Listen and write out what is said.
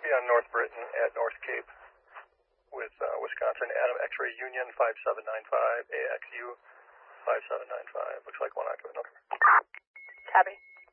on North Britain at North Cape with Wisconsin. Adam X-ray Union 5795, AXU 5795. Looks like one occupant. Okay. Copy.